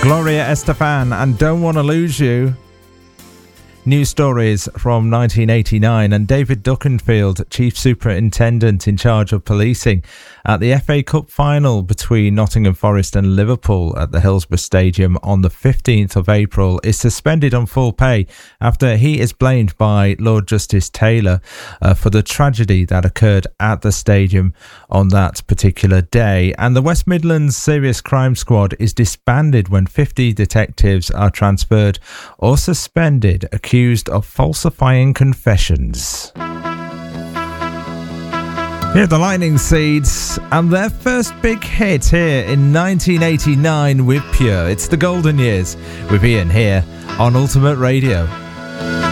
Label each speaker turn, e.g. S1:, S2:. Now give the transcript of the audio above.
S1: Gloria Estefan and Don't Wanna Lose You. News stories from 1989, and David Duckenfield, Chief Superintendent in charge of policing at the FA Cup final between Nottingham Forest and Liverpool at the Hillsborough Stadium on the 15th of April, is suspended on full pay after he is blamed by Lord Justice Taylor for the tragedy that occurred at the stadium on that particular day. And the West Midlands Serious Crime Squad is disbanded when 50 detectives are transferred or suspended, accused of falsifying confessions. Here are the Lightning Seeds and their first big hit here in 1989 with Pure. It's the Golden Years with Ian here on Ultimate Radio.